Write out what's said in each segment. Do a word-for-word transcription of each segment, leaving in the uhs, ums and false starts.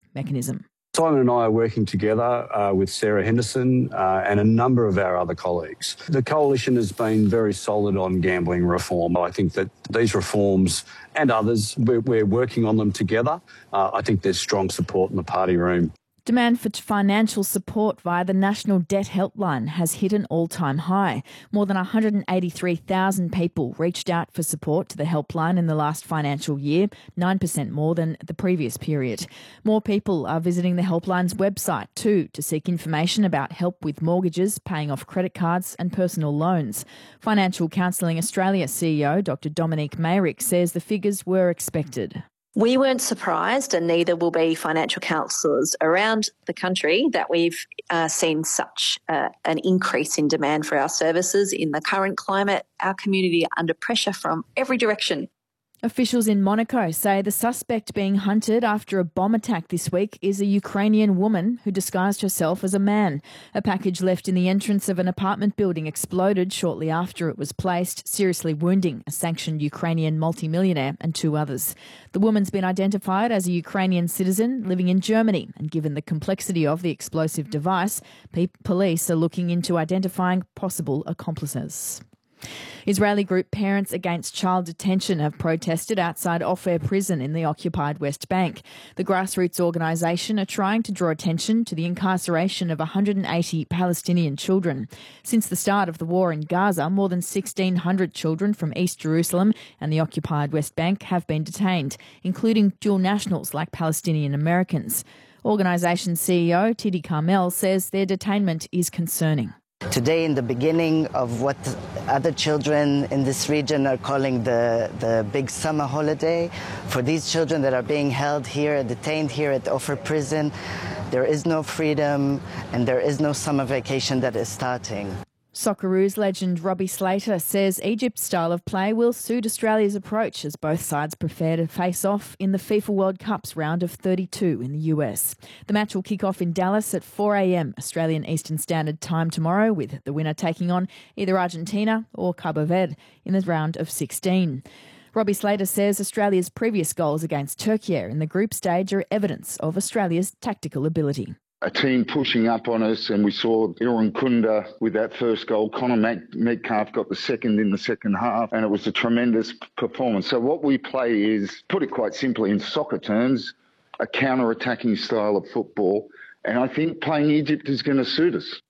mechanism. Simon and I are working together uh, with Sarah Henderson uh, and a number of our other colleagues. The Coalition has been very solid on gambling reform. I think that these reforms and others, we're, we're working on them together. Uh, I think there's strong support in the party room. Demand for financial support via the National Debt Helpline has hit an all-time high. More than one hundred eighty-three thousand people reached out for support to the helpline in the last financial year, nine percent more than the previous period. More people are visiting the helpline's website too to seek information about help with mortgages, paying off credit cards and personal loans. Financial Counselling Australia C E O Doctor Dominique Meyrick says the figures were expected. We weren't surprised, and neither will be financial counsellors around the country, that we've uh, seen such uh, an increase in demand for our services. In the current climate, our community are under pressure from every direction. Officials in Monaco say the suspect being hunted after a bomb attack this week is a Ukrainian woman who disguised herself as a man. A package left in the entrance of an apartment building exploded shortly after it was placed, seriously wounding a sanctioned Ukrainian multimillionaire and two others. The woman's been identified as a Ukrainian citizen living in Germany, and given the complexity of the explosive device, pe- police are looking into identifying possible accomplices. Israeli group Parents Against Child Detention have protested outside Ofer prison in the occupied West Bank. The grassroots organisation are trying to draw attention to the incarceration of one hundred eighty Palestinian children. Since the start of the war in Gaza, more than sixteen hundred children from East Jerusalem and the occupied West Bank have been detained, including dual nationals like Palestinian Americans. Organisation C E O Tidi Carmel says their detainment is concerning. Today, in the beginning of what other children in this region are calling the, the big summer holiday, for these children that are being held here, detained here at Ofer prison, there is no freedom and there is no summer vacation that is starting. Socceroos legend Robbie Slater says Egypt's style of play will suit Australia's approach as both sides prepare to face off in the FIFA World Cup's round of thirty-two in the U S. The match will kick off in Dallas at four a.m. Australian Eastern Standard Time tomorrow, with the winner taking on either Argentina or Cabo Verde in the round of sixteen. Robbie Slater says Australia's previous goals against Turkey in the group stage are evidence of Australia's tactical ability. A team pushing up on us, and we saw Irwin Kunda with that first goal. Connor Metcalf got the second in the second half, and it was a tremendous performance. So what we play is, put it quite simply in soccer terms, a counter-attacking style of football, and I think playing Egypt is going to suit us.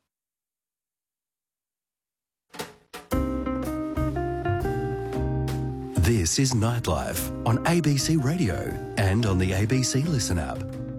This is Nightlife on A B C Radio and on the A B C Listen app.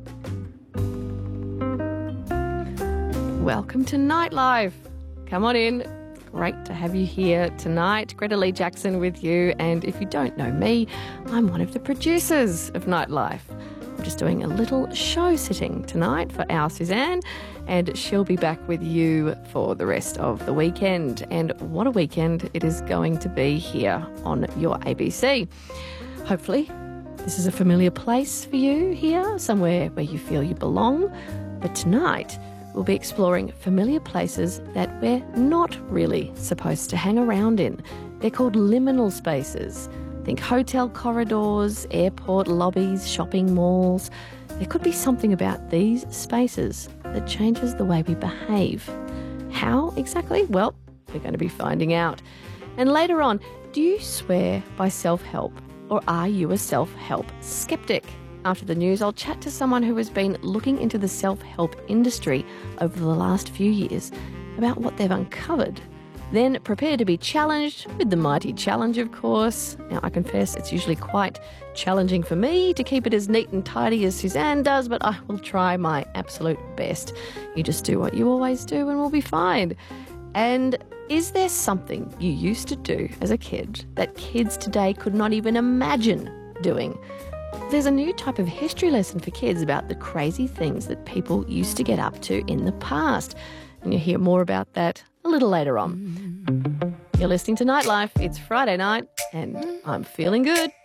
Welcome to Nightlife. Come on in. Great to have you here tonight. Greta Lee Jackson with you. And if you don't know me, I'm one of the producers of Nightlife. I'm just doing a little show sitting tonight for our Suzanne, and she'll be back with you for the rest of the weekend. And what a weekend it is going to be here on your A B C. Hopefully, this is a familiar place for you here, somewhere where you feel you belong. But tonight, we'll be exploring familiar places that we're not really supposed to hang around in. They're called liminal spaces. Think hotel corridors, airport lobbies, shopping malls. There could be something about these spaces that changes the way we behave. How exactly? Well, we're going to be finding out. And later on, do you swear by self-help, or are you a self-help skeptic? After the news, I'll chat to someone who has been looking into the self-help industry over the last few years about what they've uncovered. Then prepare to be challenged with the mighty challenge, of course. Now, I confess it's usually quite challenging for me to keep it as neat and tidy as Suzanne does, but I will try my absolute best. You just do what you always do and we'll be fine. And is there something you used to do as a kid that kids today could not even imagine doing? There's a new type of history lesson for kids about the crazy things that people used to get up to in the past. And you'll hear more about that a little later on. You're listening to Nightlife. It's Friday night and I'm feeling good.